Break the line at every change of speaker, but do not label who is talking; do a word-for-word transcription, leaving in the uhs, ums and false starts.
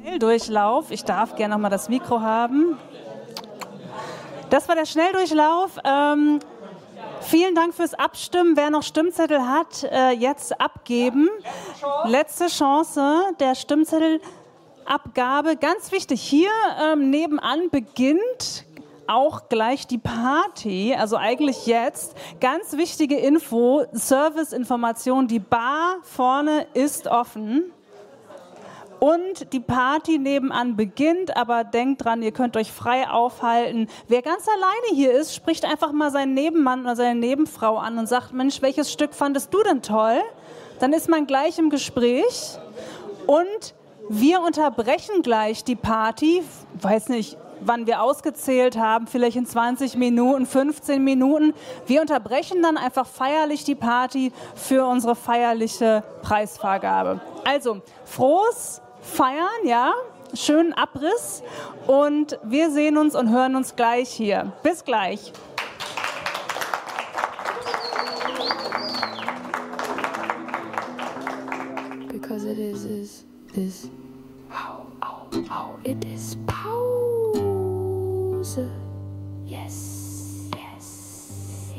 Schnelldurchlauf. Ich darf gerne noch mal das Mikro haben. Das war der Schnelldurchlauf. Ähm, vielen Dank fürs Abstimmen. Wer noch Stimmzettel hat, äh, jetzt abgeben. Letzte Chance der Stimmzettelabgabe. Ganz wichtig, hier ähm, nebenan beginnt auch gleich die Party, also eigentlich jetzt. Ganz wichtige Info, Serviceinformation, die Bar vorne ist offen. Und die Party nebenan beginnt, aber denkt dran, ihr könnt euch frei aufhalten. Wer ganz alleine hier ist, spricht einfach mal seinen Nebenmann oder seine Nebenfrau an und sagt, Mensch, welches Stück fandest du denn toll? Dann ist man gleich im Gespräch. Und wir unterbrechen gleich die Party, weiß nicht, wann wir ausgezählt haben, vielleicht in zwanzig Minuten, fünfzehn Minuten. Wir unterbrechen dann einfach feierlich die Party für unsere feierliche Preisvergabe. Also, frohes Feiern, ja, schönen Abriss und wir sehen uns und hören uns gleich hier. Bis gleich. Because it is, is, is, how, how, how it is.